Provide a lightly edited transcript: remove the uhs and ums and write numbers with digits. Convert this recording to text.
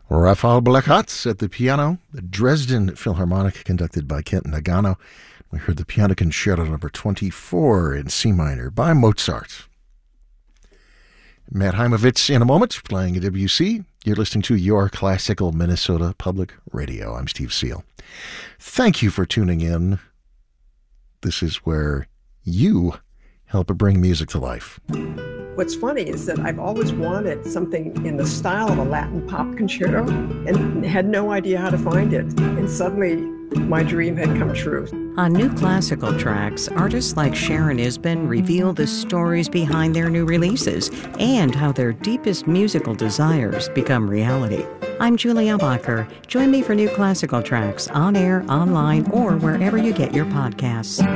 Raphael Blechacz at the piano, the Dresden Philharmonic conducted by Kent Nagano. We heard the Piano Concerto number 24 in C minor by Mozart. Matt Heimovitz in a moment, playing a WC. You're listening to Your Classical Minnesota Public Radio. I'm Steve Seal. Thank you for tuning in. This is where you help bring music to life. What's funny is that I've always wanted something in the style of a Latin pop concerto and had no idea how to find it. And suddenly, my dream had come true. On New Classical Tracks, artists like Sharon Isbin reveal the stories behind their new releases and how their deepest musical desires become reality. I'm Julie Ellacher. Join me for New Classical Tracks on air, online, or wherever you get your podcasts.